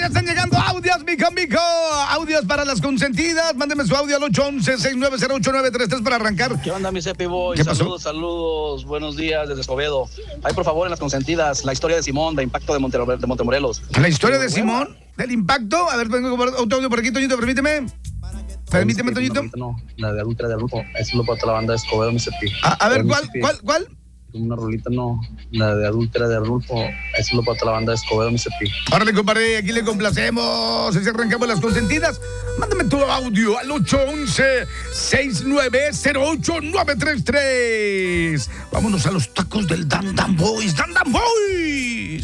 ya están llegando audios, mico. Audios para las consentidas. Mándeme su audio al 811-690-8933 para arrancar. ¿Qué onda, mi Cepi Boy? ¿Qué pasó? Saludos. Buenos días desde Escobedo. Ahí, por favor, en las consentidas, la historia de Simón, de Impacto de Montemorelos. La historia de Simón, del impacto. A ver, tengo otro audio por aquí, Toñito, permíteme. Permíteme, Toñito. No, la de Adulta de Adulto. Eso es lo para toda la banda de Escobedo, mi Cepi. A ver, ¿cuál? Una rolita, no. La de Adulta de Adulto. Eso es lo para toda la banda de Escobedo, mi Cepi. Órale, compadre, aquí le complacemos. Así arrancamos las consentidas. Mándame tu audio al 811-690-8933. Vámonos a los tacos del Dan Dan Boys. ¡Dan Dan Boys!